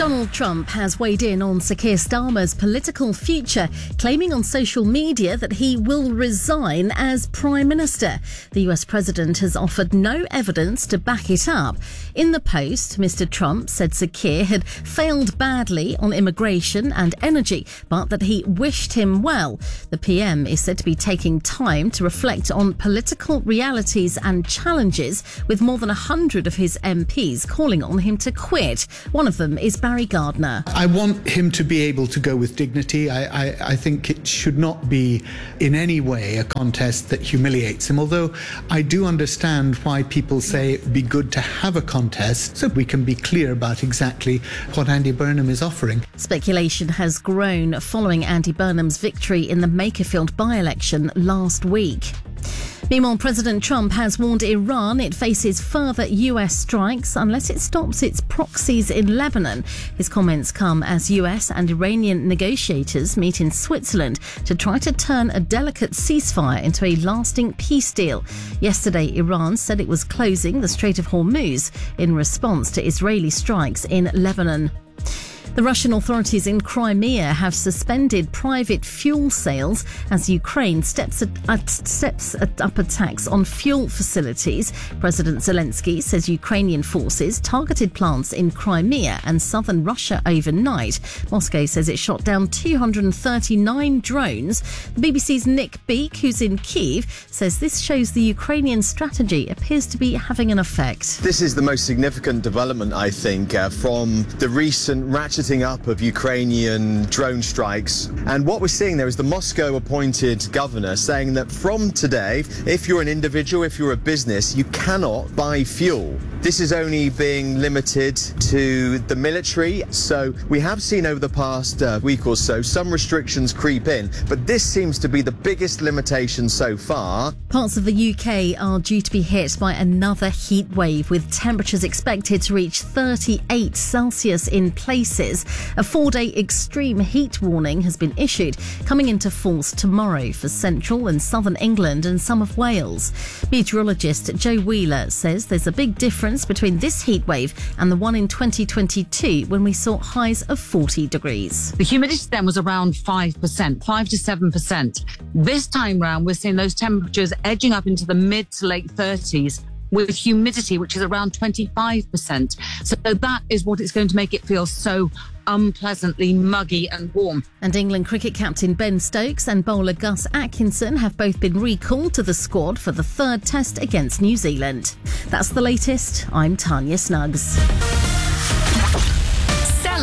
Donald Trump has weighed in on Sir Keir Starmer's political future, claiming on social media that he will resign as Prime Minister. The US President has offered no evidence to back it up. In the post, Mr Trump said Sir Keir had failed badly on immigration and energy, but that he wished him well. The PM is said to be taking time to reflect on political realities and challenges, with more than 100 of his MPs calling on him to quit. One of them is Barry Gardner. I want him to be able to go with dignity. I think it should not be in any way a contest that humiliates him, although I do understand why people say it'd be good to have a contest so we can be clear about exactly what Andy Burnham is offering. Speculation has grown following Andy Burnham's victory in the Makerfield by-election last week. Meanwhile, President Trump has warned Iran it faces further US strikes unless it stops its proxies in Lebanon. His comments come as US and Iranian negotiators meet in Switzerland to try to turn a delicate ceasefire into a lasting peace deal. Yesterday, Iran said it was closing the Strait of Hormuz in response to Israeli strikes in Lebanon. The Russian authorities in Crimea have suspended private fuel sales as Ukraine steps up attacks on fuel facilities. President Zelensky says Ukrainian forces targeted plants in Crimea and southern Russia overnight. Moscow says it shot down 239 drones. The BBC's Nick Beake, who's in Kyiv, says this shows the Ukrainian strategy appears to be having an effect. This is the most significant development, I think, from the recent ratcheting up of Ukrainian drone strikes. And what we're seeing there is the Moscow-appointed governor saying that from today, if you're an individual, if you're a business, you cannot buy fuel. This is only being limited to the military. So we have seen over the past week or so some restrictions creep in, but this seems to be the biggest limitation so far. Parts of the UK are due to be hit by another heat wave, with temperatures expected to reach 38 Celsius in places. A 4-day extreme heat warning has been issued, coming into force tomorrow for central and southern England and some of Wales. Meteorologist Joe Wheeler says there's a big difference between this heat wave and the one in 2022 when we saw highs of 40 degrees. The humidity then was around 5%, 5 to 7%. This time round, we're seeing those temperatures edging up into the mid to late 30s. With humidity, which is around 25%. So that is what it's going to make it feel so unpleasantly muggy and warm. And England cricket captain Ben Stokes and bowler Gus Atkinson have both been recalled to the squad for the third test against New Zealand. That's the latest. I'm Tanya Snuggs.